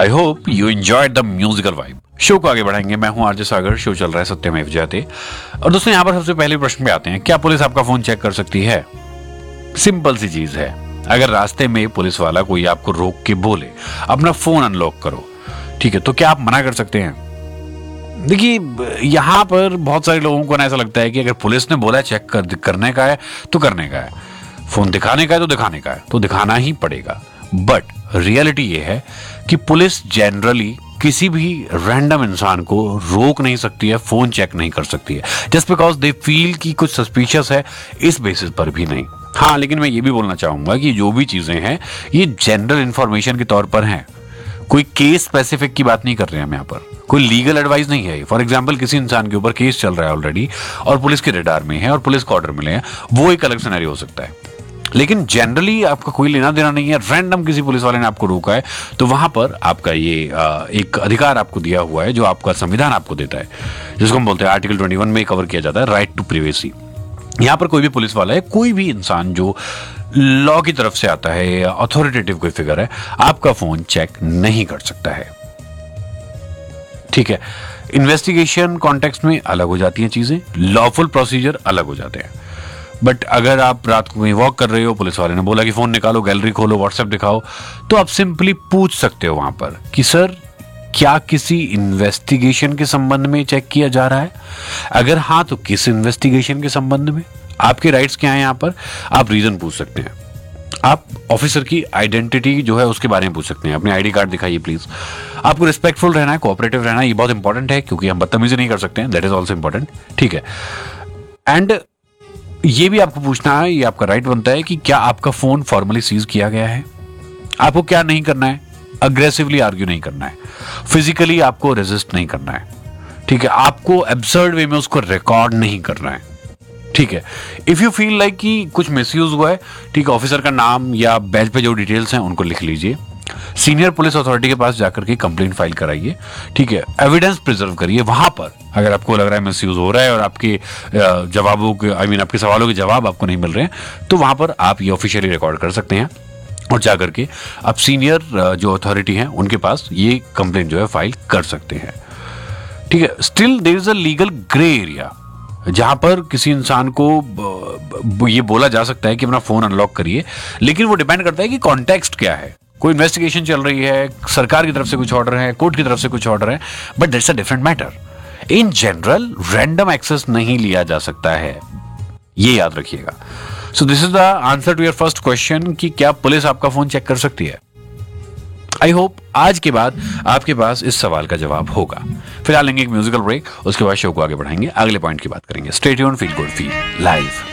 I hope you enjoyed the musical vibe. Show को आगे बढ़ाएंगे। मैं हूं आरजे सागर। शो चल रहा है सत्यमेव जयते। और दोस्तों यहाँ पर सबसे पहले प्रश्न पे आते हैं, क्या पुलिस आपका फोन चेक कर सकती है? सिंपल सी चीज है। अगर रास्ते में पुलिस वाला कोई आपको रोक के बोले अपना फोन अनलॉक करो, ठीक है, तो क्या आप मना कर सकते हैं? देखिए, यहां पर बहुत सारे लोगों को ऐसा लगता है कि अगर पुलिस ने बोला चेक करने का है तो करने का है, फोन दिखाने का है तो दिखाने का है, तो दिखाना ही पड़ेगा। बट रियलिटी ये है कि पुलिस जनरली किसी भी रैंडम इंसान को रोक नहीं सकती है, फोन चेक नहीं कर सकती है, जस्ट बिकॉज दे फील कि कुछ सस्पिशियस है, इस बेसिस पर भी नहीं। हाँ, लेकिन मैं ये भी बोलना चाहूंगा कि जो भी चीजें हैं ये जनरल इंफॉर्मेशन के तौर पर हैं। कोई केस स्पेसिफिक की बात नहीं कर रहे हैं हम यहाँ पर, कोई लीगल एडवाइस नहीं है। फॉर एग्जांपल, किसी इंसान के ऊपर केस चल रहा है ऑलरेडी और पुलिस के रेडार में है और पुलिस को ऑर्डर मिले हैं, वो एक अलग सिनेरियो हो सकता है। लेकिन जनरली आपका कोई लेना देना नहीं है, रैंडम किसी पुलिस वाले ने आपको रोका है, तो वहां पर आपका ये एक अधिकार आपको दिया हुआ है जो आपका संविधान आपको देता है, जिसको हम बोलते हैं आर्टिकल 21 में कवर किया जाता है, राइट टू प्राइवेसी। यहां पर कोई भी पुलिस वाला है, कोई भी इंसान जो लॉ की तरफ से आता है या अथॉरिटेटिव कोई फिगर है, आपका फोन चेक नहीं कर सकता है। ठीक है, इन्वेस्टिगेशन कॉन्टेक्स्ट में अलग हो जाती हैं चीजें, लॉफुल प्रोसीजर अलग हो जाते हैं। बट अगर आप रात को कहीं वॉक कर रहे हो, पुलिस वाले ने बोला कि फोन निकालो, गैलरी खोलो, व्हाट्सएप दिखाओ, तो आप सिंपली पूछ सकते हो वहां पर कि सर क्या किसी इन्वेस्टिगेशन के संबंध में चेक किया जा रहा है? अगर हाँ, तो किस इन्वेस्टिगेशन के संबंध में? आपके राइट्स क्या हैं यहाँ पर? आप रीजन पूछ सकते हैं, आप ऑफिसर की आइडेंटिटी जो है उसके बारे में पूछ सकते हैं, अपनी आईडी कार्ड दिखाइए प्लीज। आपको रिस्पेक्टफुल रहना है, कोऑपरेटिव रहना है, ये बहुत इंपॉर्टेंट है क्योंकि हम बदतमीजी नहीं कर सकते हैं, दैट इज ऑल्सो इंपॉर्टेंट। ठीक है, एंड ये भी आपको पूछना है, ये आपका राइट बनता है कि क्या आपका फोन फॉर्मली सीज किया गया है। आपको क्या नहीं करना है? अग्रेसिवली आर्ग्यू नहीं करना है, फिजिकली आपको रेजिस्ट नहीं करना है, ठीक है, आपको एब्सर्ड वे में उसको रिकॉर्ड नहीं करना है। ठीक है, इफ यू फील लाइक कि कुछ मिसयूज हुआ है, ठीक है, ऑफिसर का नाम या बैच पे जो डिटेल्स हैं उनको लिख लीजिए, सीनियर पुलिस अथॉरिटी के पास जाकर के कंप्लेंट फाइल कराइए, ठीक है, एविडेंस प्रिजर्व करिए। वहां पर अगर आपको लग रहा है मिसयूज हो रहा है और आपके जवाबों के आपके सवालों के जवाब आपको नहीं मिल रहे हैं, तो वहां पर आप ये ऑफिशियली रिकॉर्ड कर सकते हैं और जाकर के आप सीनियर जो अथॉरिटी हैं उनके पास ये कंप्लेंट जो है फाइल कर सकते हैं। ठीक है, still there is a legal grey area जहां पर किसी इंसान को ये बोला जा सकता है कि अपना फोन अनलॉक करिए, लेकिन वो डिपेंड करता है कि कॉन्टेक्स्ट क्या है। कोई इन्वेस्टिगेशन चल रही है, सरकार की तरफ से कुछ ऑर्डर है, कोर्ट की तरफ से कुछ ऑर्डर है, but that's a different matter. In general random access नहीं लिया जा सकता है, ये याद रखिएगा। So this is the answer to your first question कि क्या पुलिस आपका फोन चेक कर सकती है। आई होप आज के बाद आपके पास इस सवाल का जवाब होगा। फिलहाल लेंगे एक म्यूजिकल ब्रेक, उसके बाद शो को आगे बढ़ाएंगे, अगले पॉइंट की बात करेंगे। Stay tuned, feel good, feel live.